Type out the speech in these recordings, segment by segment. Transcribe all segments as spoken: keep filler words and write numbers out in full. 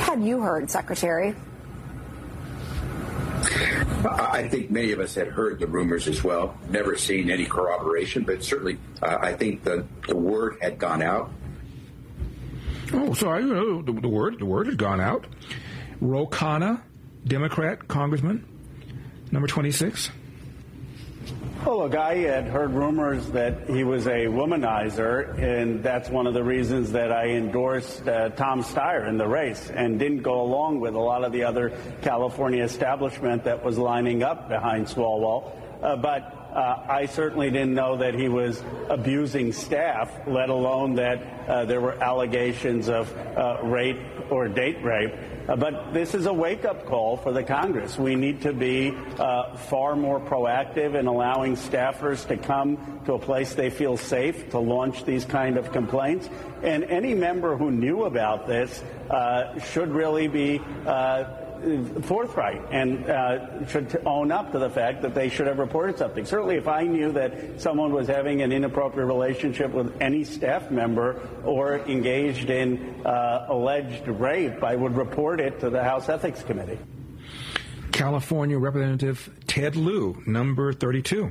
had you heard, Secretary? I think many of us had heard the rumors as well, never seen any corroboration, but certainly uh, I think the, the word had gone out. Oh, sorry, you know, the, the word the word had gone out. Ro Khanna, Democrat congressman, number twenty-six. Well, look, I had heard rumors that he was a womanizer, and that's one of the reasons that I endorsed uh, Tom Steyer in the race and didn't go along with a lot of the other California establishment that was lining up behind Swalwell. Uh, but uh, I certainly didn't know that he was abusing staff, let alone that uh, there were allegations of uh, rape or date rape. Uh, but this is a wake-up call for the Congress. We need to be uh, far more proactive in allowing staffers to come to a place they feel safe to launch these kind of complaints. And any member who knew about this uh, should really be uh, forthright and uh, should own up to the fact that they should have reported something. Certainly, if I knew that someone was having an inappropriate relationship with any staff member or engaged in uh, alleged rape, I would report it to the House Ethics Committee. California Representative Ted Lieu, number thirty-two.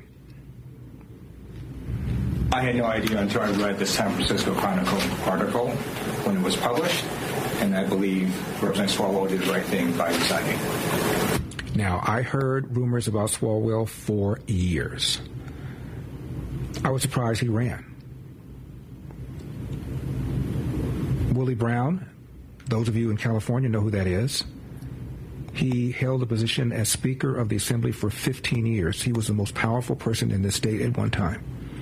I had no idea until I read the San Francisco Chronicle article when it was published, and I believe Representative Swalwell did the right thing by resigning. Now, I heard rumors about Swalwell for years. I was surprised he ran. Willie Brown, those of you in California know who that is. He held the position as Speaker of the Assembly for fifteen years. He was the most powerful person in this state at one time.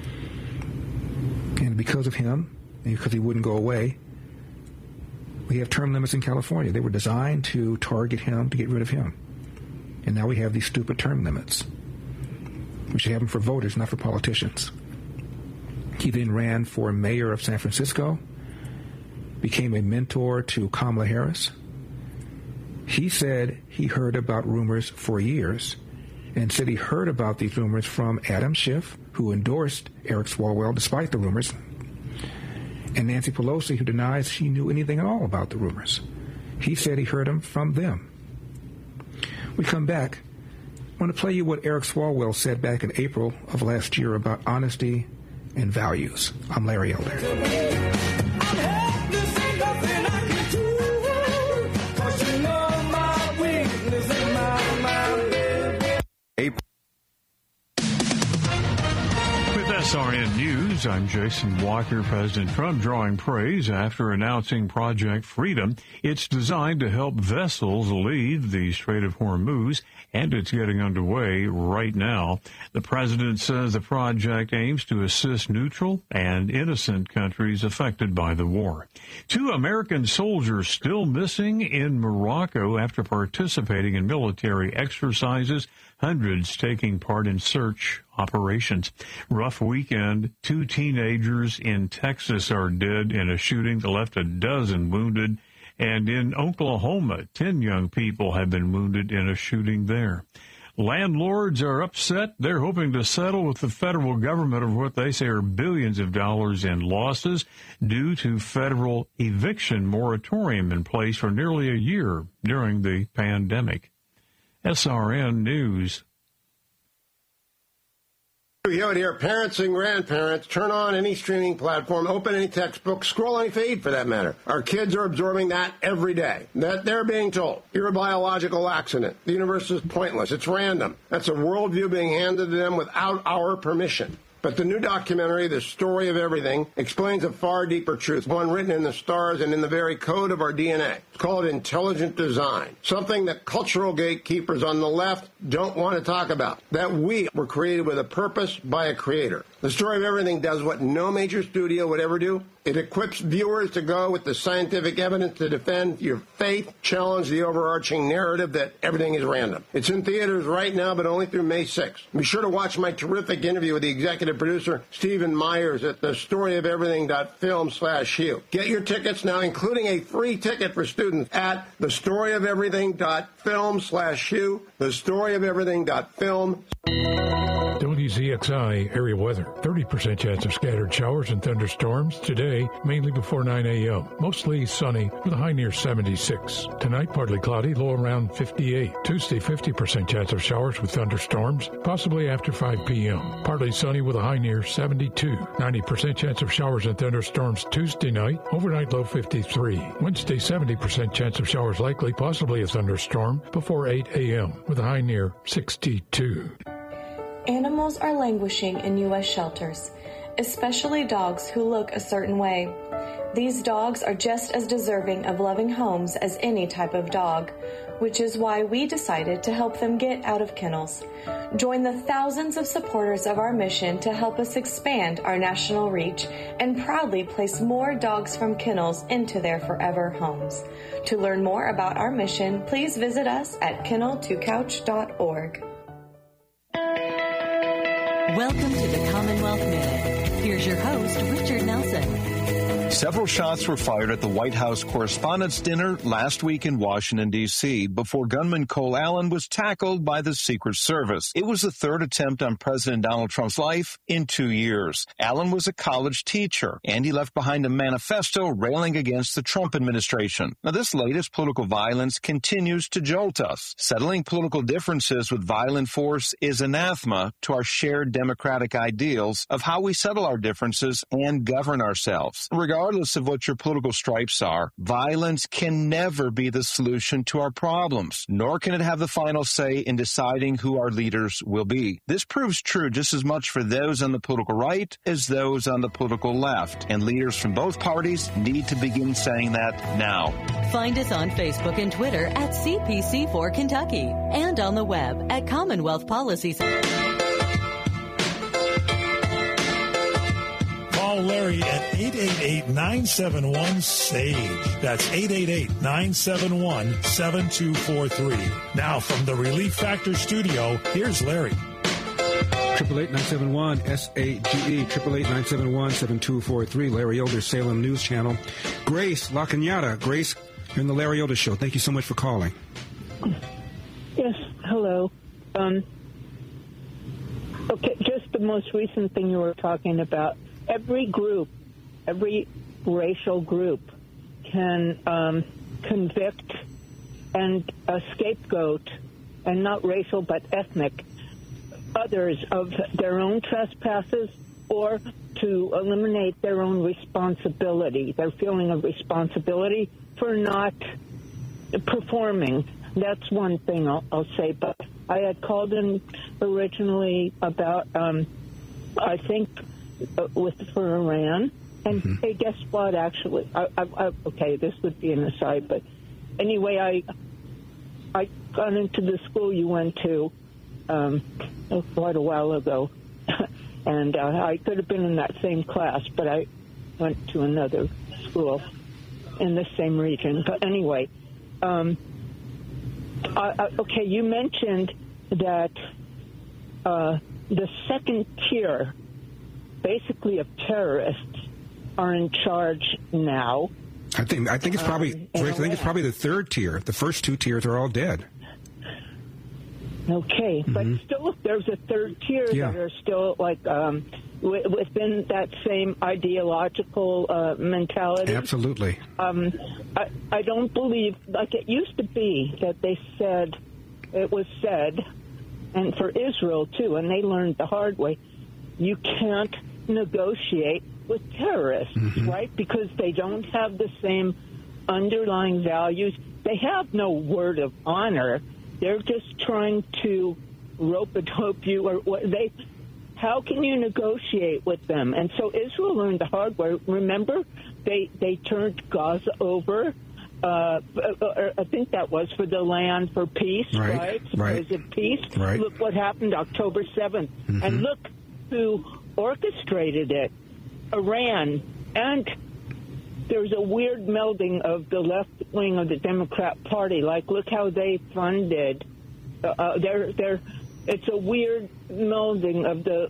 And because of him, and because he wouldn't go away, we have term limits in California. They were designed to target him, to get rid of him. And now we have these stupid term limits. We should have them for voters, not for politicians. He then ran for mayor of San Francisco, became a mentor to Kamala Harris. He said he heard about rumors for years and said he heard about these rumors from Adam Schiff, who endorsed Eric Swalwell despite the rumors, and Nancy Pelosi, who denies she knew anything at all about the rumors. He said he heard them from them. We come back. I want to play you what Eric Swalwell said back in April of last year about honesty and values. I'm Larry Elder. S R N News, I'm Jason Walker. President Trump drawing praise after announcing Project Freedom. It's designed to help vessels leave the Strait of Hormuz, and it's getting underway right now. The president says the project aims to assist neutral and innocent countries affected by the war. Two American soldiers still missing in Morocco after participating in military exercises, hundreds taking part in search operations. Rough weekend. Two teenagers in Texas are dead in a shooting that left a dozen wounded. And in Oklahoma, ten young people have been wounded in a shooting there. Landlords are upset. They're hoping to settle with the federal government of what they say are billions of dollars in losses due to federal eviction moratorium in place for nearly a year during the pandemic. S R N News. We hear it here. Parents and grandparents, turn on any streaming platform, open any textbook, scroll any feed for that matter. Our kids are absorbing that every day. That they're being told, you're a biological accident. The universe is pointless. It's random. That's a worldview being handed to them without our permission. But the new documentary, The Story of Everything, explains a far deeper truth, one written in the stars and in the very code of our D N A. It's called intelligent design, something that cultural gatekeepers on the left don't want to talk about, that we were created with a purpose by a creator. The Story of Everything does what no major studio would ever do. It equips viewers to go with the scientific evidence to defend your faith, challenge the overarching narrative that everything is random. It's in theaters right now, but only through May sixth. Be sure to watch my terrific interview with the executive executive producer Stephen Myers at the story of everything dot film slash Hugh. Get your tickets now, including a free ticket for students at the story of everything dot film slash Hugh, the story of everything dot film. W Z X I area weather. thirty percent chance of scattered showers and thunderstorms today, mainly before nine a.m. Mostly sunny with a high near seventy-six. Tonight, partly cloudy, low around fifty-eight. Tuesday, fifty percent chance of showers with thunderstorms, possibly after five p.m. Partly sunny with a high near seventy-two. ninety percent chance of showers and thunderstorms Tuesday night, overnight low fifty-three. Wednesday, seventy percent chance of showers likely, possibly a thunderstorm, before eight a.m. with a high near sixty-two. Animals are languishing in U S shelters, especially dogs who look a certain way. These dogs are just as deserving of loving homes as any type of dog, which is why we decided to help them get out of kennels. Join the thousands of supporters of our mission to help us expand our national reach and proudly place more dogs from kennels into their forever homes. To learn more about our mission, please visit us at kennel to couch dot org. Welcome to the Commonwealth Minute. Here's your host, Richard Nelson. Several shots were fired at the White House Correspondents' Dinner last week in Washington, D C before gunman Cole Allen was tackled by the Secret Service. It was the third attempt on President Donald Trump's life in two years. Allen was a college teacher, and he left behind a manifesto railing against the Trump administration. Now, this latest political violence continues to jolt us. Settling political differences with violent force is anathema to our shared democratic ideals of how we settle our differences and govern ourselves. Regardless of what your political stripes are, violence can never be the solution to our problems, nor can it have the final say in deciding who our leaders will be. This proves true just as much for those on the political right as those on the political left, and leaders from both parties need to begin saying that now. Find us on Facebook and Twitter at C P C four Kentucky and on the web at Commonwealth Policies. Call Larry at eight eight eight, nine seven one, S A G E. That's eight eight eight, nine seven one, seven two four three. Now from the Relief Factor studio, here's Larry. Triple eight nine seven one S A G E. Triple eight nine seven one seven two four three. Larry Elder, Salem News Channel. Grace La Cañada. Grace, you're in the Larry Elder Show. Thank you so much for calling. Yes. Hello. Um, okay. Just the most recent thing you were talking about. Every group, every racial group can um, convict and uh, scapegoat, and not racial but ethnic, others of their own trespasses or to eliminate their own responsibility, their feeling of responsibility for not performing. That's one thing I'll, I'll say. But I had called in originally about, um, I think, uh, with for Iran. And mm-hmm. hey, guess what? Actually, I, I, I, okay, this would be an aside, but anyway, I I got into the school you went to um, quite a while ago, and uh, I could have been in that same class, but I went to another school in the same region. But anyway, um, I, I, okay, you mentioned that uh, the second tier, basically of terrorists, are in charge now. I think I think it's probably um, I think it's probably the third tier. The first two tiers are all dead. Okay, mm-hmm. but still, there's a third tier yeah. that are still like um, w- within that same ideological uh, mentality. Absolutely. Um, I, I don't believe, like it used to be, that they said, it was said, and for Israel too, and they learned the hard way, you can't negotiate with terrorists, mm-hmm. right? Because they don't have the same underlying values. They have no word of honor. They're just trying to rope-a-dope you, or what they. How can you negotiate with them? And so Israel learned the hard way. Remember, they they turned Gaza over. Uh, I think that was for the land for peace, right? Right. right. Supposed peace. Right. Look what happened October seventh, mm-hmm. and look who orchestrated it. Iran. And there's a weird melding of the left wing of the Democrat Party. Like, look how they funded. Uh, they're, they're, it's a weird melding of the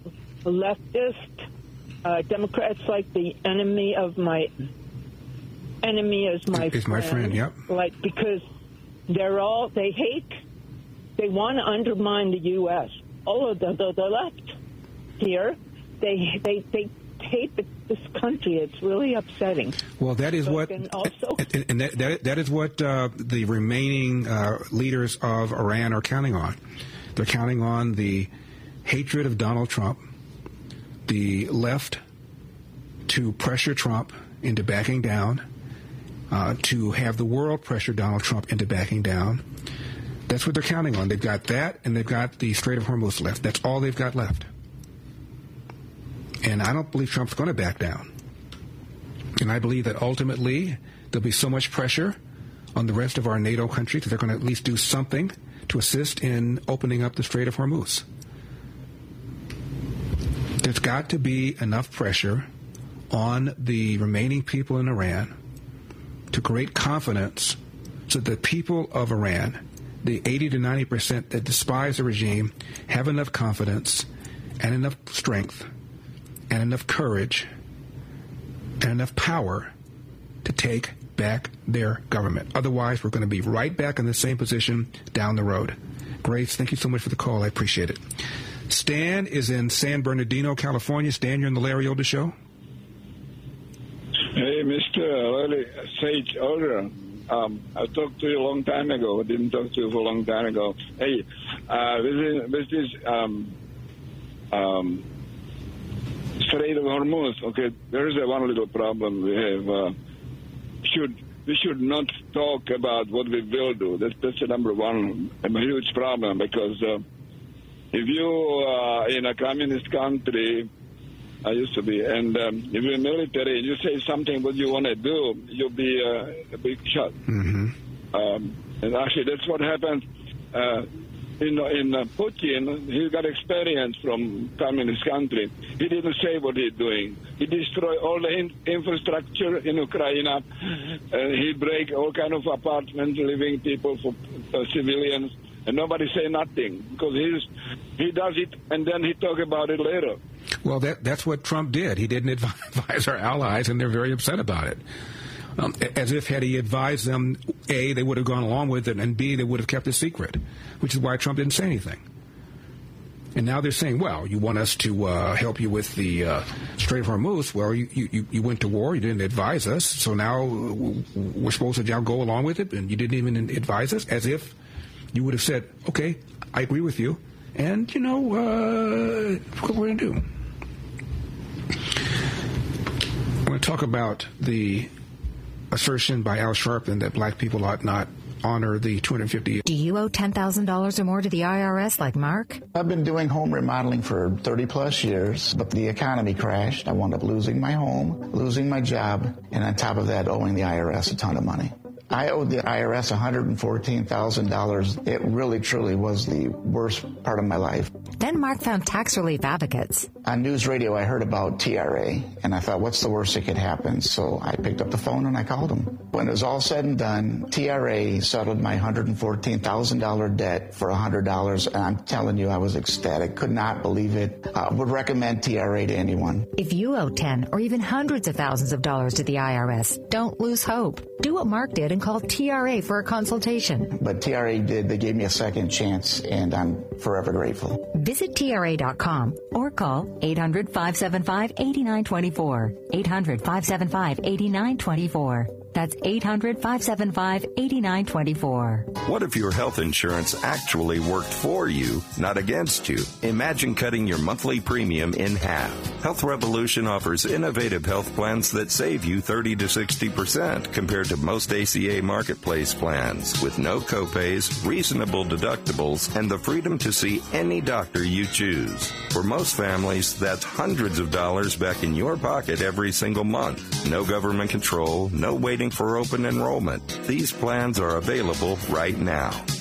leftist uh, Democrats like the enemy of my enemy is my is friend. my friend. Yep. Like because they're all they hate. They want to undermine the U S All of the the, the left here, they they they hate the, this country. It's really upsetting. Well, that is but what, also, and, and that, that that is what uh, the remaining uh, leaders of Iran are counting on. They're counting on the hatred of Donald Trump, the left to pressure Trump into backing down, uh, to have the world pressure Donald Trump into backing down. That's what they're counting on. They've got that, and they've got the Strait of Hormuz left. That's all they've got left. And I don't believe Trump's going to back down. And I believe that ultimately there'll be so much pressure on the rest of our NATO countries that they're going to at least do something to assist in opening up the Strait of Hormuz. There's got to be enough pressure on the remaining people in Iran to create confidence so that the people of Iran, the eighty to ninety percent that despise the regime, have enough confidence and enough strength and enough courage and enough power to take back their government. Otherwise, we're going to be right back in the same position down the road. Grace, thank you so much for the call. I appreciate it. Stan is in San Bernardino, California. Stan, you're on the Larry Elder Show. Hey, Mister Larry Sage Elder. Um, I talked to you a long time ago. I didn't talk to you for a long time ago. Hey, uh, this is, this is um, um, Strait of Hormuz. Okay, there is a one little problem we have. Uh, should we should not talk about what we will do. That's that's the number one, a huge problem because uh, if you are in a communist country, I used to be, and um, if you're military and you say something what you want to do, you'll be uh, a big shot. Mm-hmm. Um, and actually, that's what happened. Uh, in in uh, Putin, he got experience from communist country. He didn't say what he's doing. He destroyed all the in- infrastructure in Ukraine. Uh, he break all kind of apartments, living people for uh, civilians, and nobody say nothing because he's he does it and then he talk about it later. Well, that that's what Trump did. He didn't advise our allies, and they're very upset about it. Um, as if had he advised them, A, they would have gone along with it, and B, they would have kept it secret, which is why Trump didn't say anything. And now they're saying, well, you want us to uh, help you with the uh, Strait of Hormuz. Well, you, you, you went to war. You didn't advise us. So now we're supposed to now go along with it, and you didn't even advise us, as if you would have said, okay, I agree with you, and, you know, uh, what we're going to do. I'm going to talk about the assertion by Al Sharpton that black people ought not honor the two hundred fifty. Do you owe ten thousand dollars or more to the I R S like Mark? I've been doing home remodeling for thirty plus years, but the economy crashed. I wound up losing my home, losing my job, and on top of that, owing the I R S a ton of money. I owed the I R S one hundred fourteen thousand dollars. It really, truly was the worst part of my life. Then Mark found tax relief advocates. On news radio, I heard about T R A, and I thought, what's the worst that could happen? So I picked up the phone and I called them. When it was all said and done, T R A settled my one hundred fourteen thousand dollars debt for one hundred dollars, and I'm telling you, I was ecstatic. Could not believe it. I would recommend T R A to anyone. If you owe ten or even hundreds of thousands of dollars to the I R S, don't lose hope. Do what Mark did and call T R A for a consultation. But T R A did. They gave me a second chance, and I'm forever grateful. Visit T R A dot com or call eight hundred, five seven five, eight nine two four. eight hundred, five seven five, eight nine two four. That's eight hundred, five seven five, eight nine two four. What if your health insurance actually worked for you, not against you? Imagine cutting your monthly premium in half. Health Revolution offers innovative health plans that save you thirty to sixty percent compared to most A C A marketplace plans, with no copays, reasonable deductibles, and the freedom to see any doctor you choose. For most families, that's hundreds of dollars back in your pocket every single month. No government control, no waiting for open enrollment. These plans are available right now.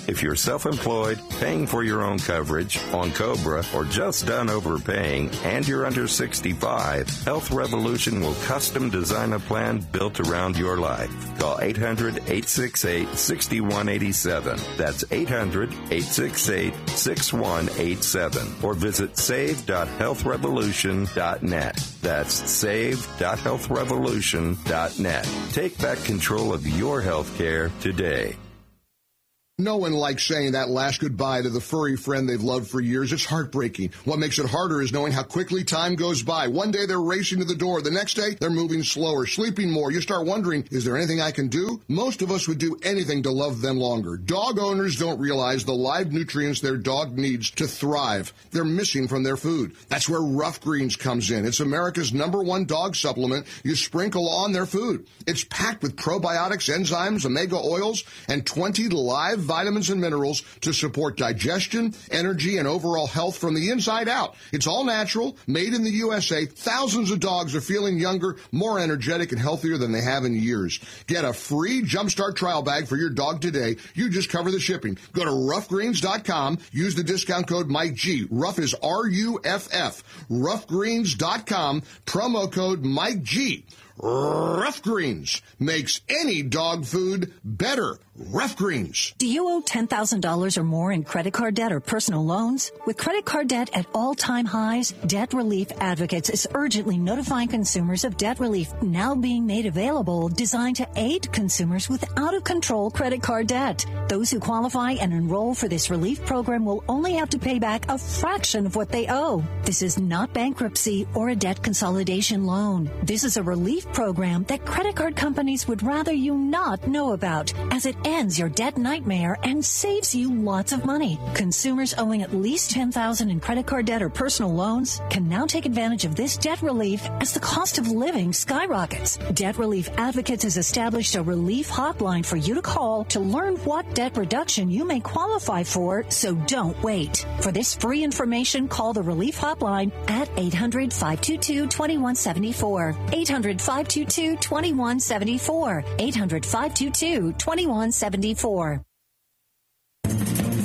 If you're self-employed, paying for your own coverage on Cobra, or just done overpaying, and you're under sixty-five, Health Revolution will custom design a plan built around your life. Call eight hundred, eight six eight, six one eight seven. That's eight hundred, eight six eight, six one eight seven. Or visit save dot health revolution dot net. That's save dot health revolution dot net. Take back control of your health care today. No one likes saying that last goodbye to the furry friend they've loved for years. It's heartbreaking. What makes it harder is knowing how quickly time goes by. One day they're racing to the door. The next day they're moving slower, sleeping more. You start wondering, is there anything I can do? Most of us would do anything to love them longer. Dog owners don't realize the live nutrients their dog needs to thrive. They're missing from their food. That's where Rough Greens comes in. It's America's number one dog supplement you sprinkle on their food. It's packed with probiotics, enzymes, omega oils, and twenty live vitamins and minerals to support digestion, energy, and overall health from the inside out. It's all natural, made in the U S A. Thousands of dogs are feeling younger, more energetic, and healthier than they have in years. Get a free Jumpstart trial bag for your dog today. You just cover the shipping. Go to rough greens dot com. Use the discount code Mike G. Rough is R U F F. rough greens dot com. Promo code Mike G. Rough Greens makes any dog food better. Rough Greens. Do you owe ten thousand dollars or more in credit card debt or personal loans? With credit card debt at all-time highs, Debt Relief Advocates is urgently notifying consumers of debt relief now being made available, designed to aid consumers with out-of-control credit card debt. Those who qualify and enroll for this relief program will only have to pay back a fraction of what they owe. This is not bankruptcy or a debt consolidation loan. This is a relief program that credit card companies would rather you not know about, as it ends your debt nightmare and saves you lots of money. Consumers owing at least ten thousand dollars in credit card debt or personal loans can now take advantage of this debt relief as the cost of living skyrockets. Debt Relief Advocates has established a relief hotline for you to call to learn what debt reduction you may qualify for, so don't wait. For this free information, call the relief hotline at eight hundred, five two two, two one seven four. eight hundred, five two two, two one seven four. eight hundred, five two two, two one seven four. I'm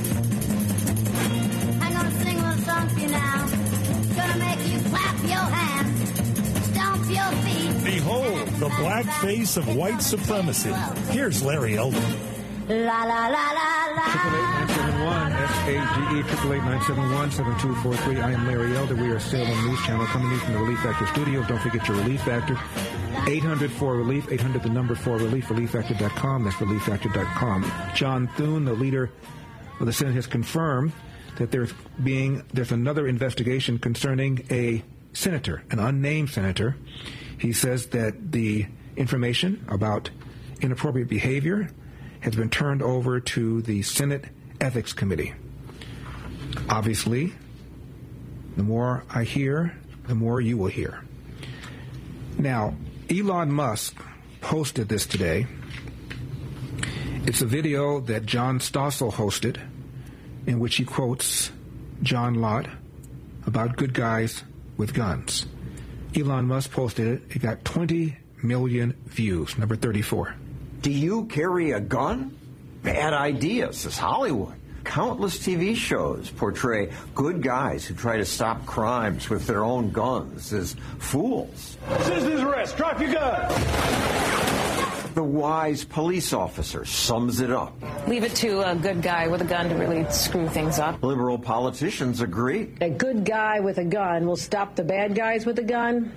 gonna sing a little song for you now. It's gonna make you clap your hands, stomp your feet. Behold the black face of white supremacy. Here's Larry Elder. La la la la la. Triple eight nine seven one S A G E triple eight nine seven one seven two four three. I am Larry Elder. We are Salem News Channel coming in from the Relief Factor Studios. Don't forget your Relief Factor. eight hundred four relief. Eight hundred the number four relief. relief factor dot com. That's relief factor dot com. John Thune, the leader of the Senate, has confirmed that there's being there's another investigation concerning a senator, an unnamed senator. He says that the information about inappropriate behavior has been turned over to the Senate Ethics Committee. Obviously, the more I hear, the more you will hear. Now, Elon Musk posted this today. It's a video that John Stossel hosted in which he quotes John Lott about good guys with guns. Elon Musk posted it. It got twenty million views, number thirty-four. Do you carry a gun? Bad idea, says Hollywood. Countless T V shows portray good guys who try to stop crimes with their own guns as fools. Citizen's arrest. Drop your gun. The wise police officer sums it up. Leave it to a good guy with a gun to really screw things up. Liberal politicians agree. A good guy with a gun will stop the bad guys with a gun.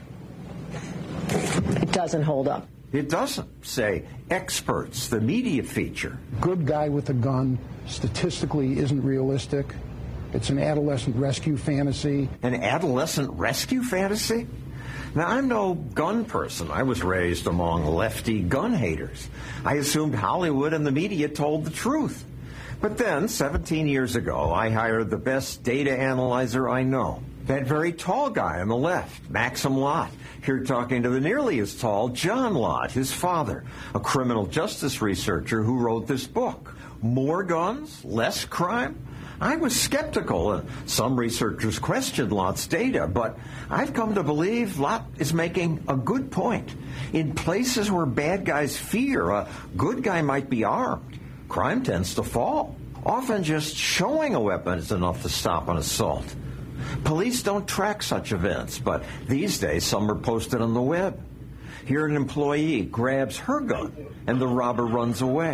It doesn't hold up. It doesn't, say experts, the media feature. Good guy with a gun statistically isn't realistic. It's an adolescent rescue fantasy. An adolescent rescue fantasy? Now, I'm no gun person. I was raised among lefty gun haters. I assumed Hollywood and the media told the truth. But then, seventeen years ago, I hired the best data analyzer I know. That very tall guy on the left, Maxim Lott, here talking to the nearly as tall John Lott, his father, a criminal justice researcher who wrote this book. More guns, less crime? I was skeptical, and some researchers questioned Lott's data, but I've come to believe Lott is making a good point. In places where bad guys fear, a good guy might be armed. Crime tends to fall. Often just showing a weapon is enough to stop an assault. Police don't track such events, but these days some are posted on the web. Here an employee grabs her gun and the robber runs away.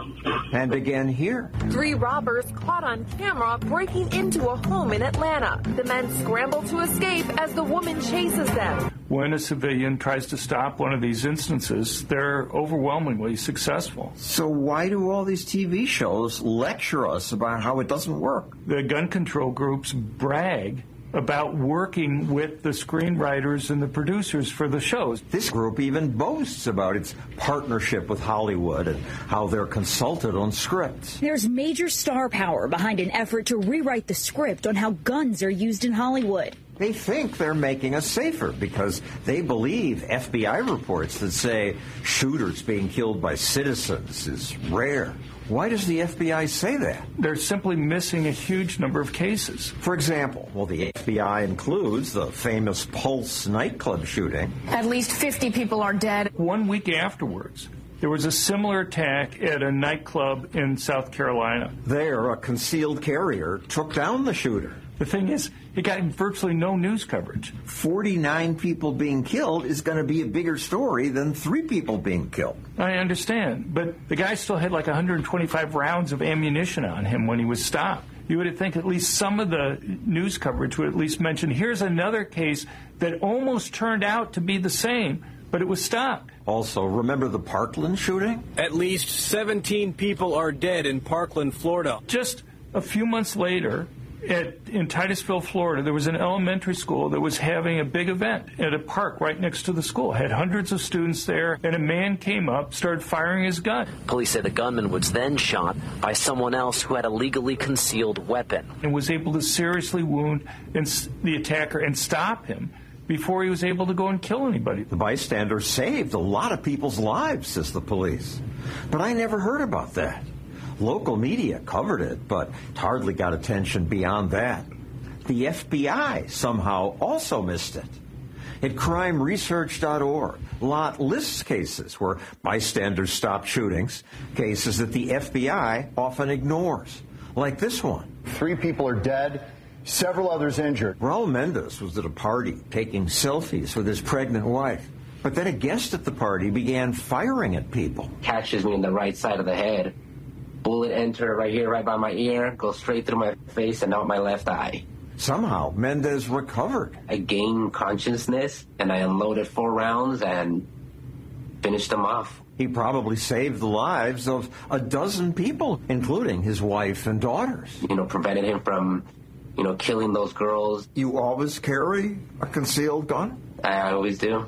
And again here. Three robbers caught on camera breaking into a home in Atlanta. The men scramble to escape as the woman chases them. When a civilian tries to stop one of these instances, they're overwhelmingly successful. So why do all these T V shows lecture us about how it doesn't work? The gun control groups brag about working with the screenwriters and the producers for the shows. This group even boasts about its partnership with Hollywood and how they're consulted on scripts. There's major star power behind an effort to rewrite the script on how guns are used in Hollywood. They think they're making us safer because they believe F B I reports that say shooters being killed by citizens is rare. Why does the F B I say that? They're simply missing a huge number of cases. For example, well, the F B I includes the famous Pulse nightclub shooting. At least fifty people are dead. One week afterwards, there was a similar attack at a nightclub in South Carolina. There, a concealed carrier took down the shooter. The thing is, it got virtually no news coverage. forty-nine people being killed is going to be a bigger story than three people being killed. I understand, but the guy still had like one hundred twenty-five rounds of ammunition on him when he was stopped. You would think at least some of the news coverage would at least mention, here's another case that almost turned out to be the same, but it was stopped. Also, remember the Parkland shooting? At least seventeen people are dead in Parkland, Florida. Just a few months later, At, in Titusville, Florida, there was an elementary school that was having a big event at a park right next to the school. Had hundreds of students there, and a man came up, started firing his gun. Police say the gunman was then shot by someone else who had a legally concealed weapon. And was able to seriously wound the attacker and stop him before he was able to go and kill anybody. The bystander saved a lot of people's lives, says the police. But I never heard about that. Local media covered it, but it hardly got attention beyond that. The F B I somehow also missed it. At crime research dot org, Lott lists cases where bystanders stopped shootings, cases that the F B I often ignores, like this one. Three people are dead, several others injured. Raul Mendez was at a party taking selfies with his pregnant wife. But then a guest at the party began firing at people. Catches me in the right side of the head. Bullet entered right here, right by my ear, goes straight through my face and out my left eye. Somehow, Mendez recovered. I gained consciousness, and I unloaded four rounds and finished them off. He probably saved the lives of a dozen people, including his wife and daughters. You know, prevented him from, you know, killing those girls. You always carry a concealed gun? I always do.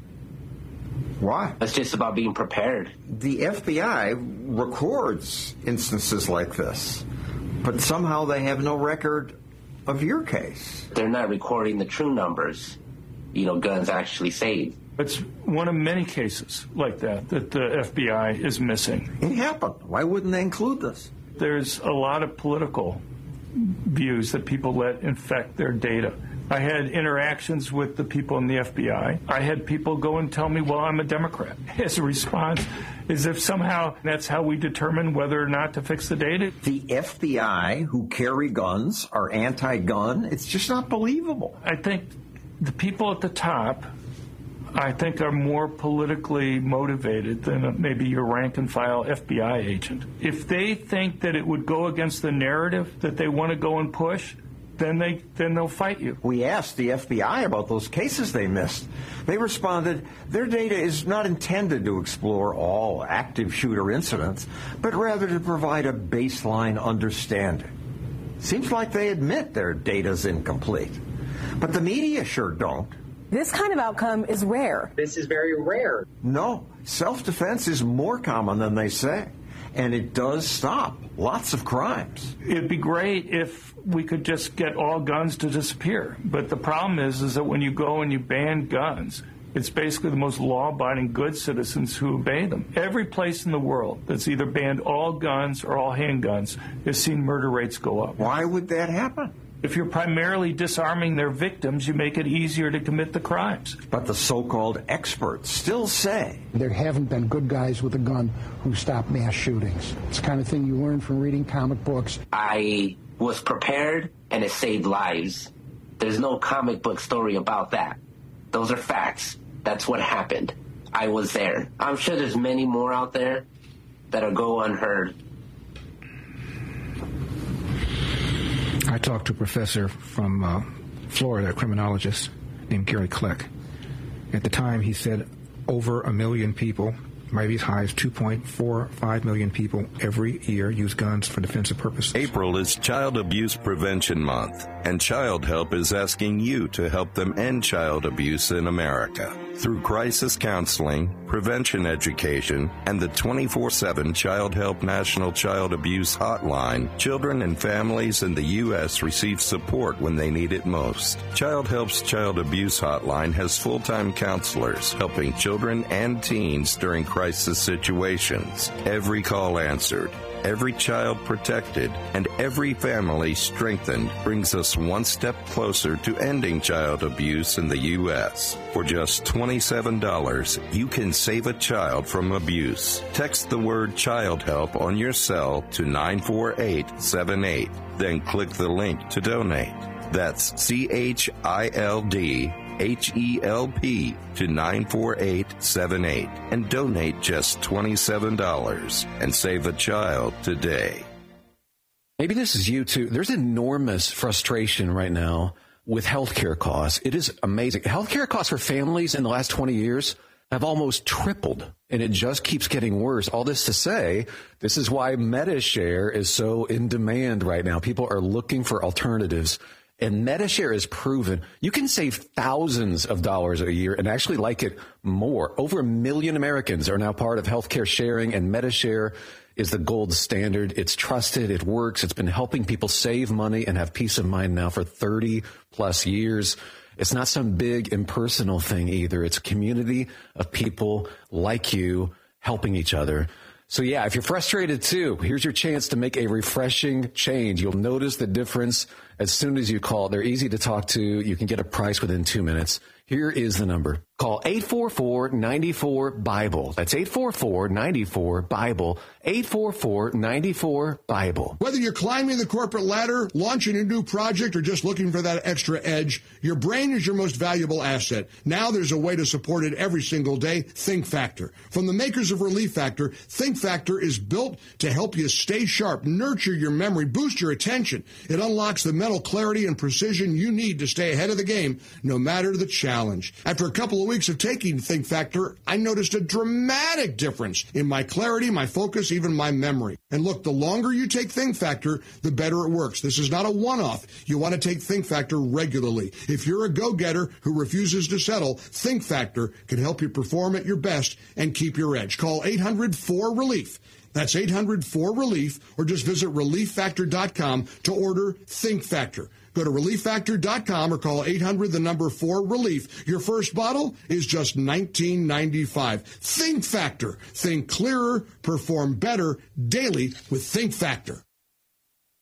Why? It's just about being prepared. The F B I records instances like this, but somehow they have no record of your case. They're not recording the true numbers, you know, guns actually saved. It's one of many cases like that that the F B I is missing. It happened. Why wouldn't they include this? There's a lot of political views that people let infect their data. I had interactions with the people in the F B I. I had people go and tell me, well, I'm a Democrat. As a response, as if somehow that's how we determine whether or not to fix the data. The F B I, who carry guns, are anti-gun. It's just not believable. I think the people at the top, I think, are more politically motivated than maybe your rank-and-file F B I agent. If they think that it would go against the narrative that they want to go and push, then they then they'll fight you. We asked the F B I about those cases they missed. They responded, their data is not intended to explore all active shooter incidents, but rather to provide a baseline understanding. Seems like they admit their data's incomplete. But the media sure don't. This kind of outcome is rare. This is very rare. No, self-defense is more common than they say. And it does stop lots of crimes. It'd be great if we could just get all guns to disappear. But the problem is, is that when you go and you ban guns, it's basically the most law-abiding good citizens who obey them. Every place in the world that's either banned all guns or all handguns has seen murder rates go up. Why would that happen? If you're primarily disarming their victims, you make it easier to commit the crimes. But the so-called experts still say there haven't been good guys with a gun who stop mass shootings. It's the kind of thing you learn from reading comic books. I was prepared, and it saved lives. There's no comic book story about that. Those are facts. That's what happened. I was there. I'm sure there's many more out there that'll go unheard. I talked to a professor from uh, Florida, a criminologist named Gary Kleck. At the time, he said over a million people, maybe as high as two point four five million people every year use guns for defensive purposes. April is Child Abuse Prevention Month, and Child Help is asking you to help them end child abuse in America. Through crisis counseling, prevention education, and the twenty-four seven Child Help National Child Abuse Hotline, children and families in the U S receive support when they need it most. Child Help's Child Abuse Hotline has full-time counselors helping children and teens during crisis situations. Every call answered, every child protected, and every family strengthened brings us one step closer to ending child abuse in the U S. For just twenty-seven dollars, you can save a child from abuse. Text the word Child Help on your cell to nine four eight seven eight. Then click the link to donate. That's C H I L D H E L P to nine four eight seven eight and donate just twenty-seven dollars and save a child today. Maybe this is you too. There's enormous frustration right now with healthcare costs. It is amazing. Healthcare costs for families in the last twenty years have almost tripled, and it just keeps getting worse. All this to say, this is why MediShare is so in demand right now. People are looking for alternatives. And MediShare is proven you can save thousands of dollars a year and actually like it more. Over a million Americans are now part of healthcare sharing, and MediShare is the gold standard. It's trusted. It works. It's been helping people save money and have peace of mind now for thirty plus years. It's not some big impersonal thing either. It's a community of people like you helping each other. So, yeah, if you're frustrated, too, here's your chance to make a refreshing change. You'll notice the difference as soon as you call. They're easy to talk to. You can get a price within two minutes. Here is the number. Call eight four four, nine four, BIBLE. That's eight four four, nine four, BIBLE. eight four four, nine four, BIBLE. Whether you're climbing the corporate ladder, launching a new project, or just looking for that extra edge, your brain is your most valuable asset. Now there's a way to support it every single day. Think Factor. From the makers of Relief Factor, Think Factor is built to help you stay sharp, nurture your memory, boost your attention. It unlocks the mental clarity and precision you need to stay ahead of the game, no matter the challenge. After a couple of weeks of taking Think Factor, I noticed a dramatic difference in my clarity, my focus, even my memory. And look, the longer you take Think Factor, the better it works. This is not a one-off. You want to take Think Factor regularly. If you're a go-getter who refuses to settle, Think Factor can help you perform at your best and keep your edge. Call eight hundred four relief. That's eight hundred four relief, or just visit relief factor dot com to order Think Factor. Go to relief factor dot com or call eight hundred, the number four, relief. Your first bottle is just nineteen ninety-five. Think Factor. Think clearer, perform better daily with Think Factor.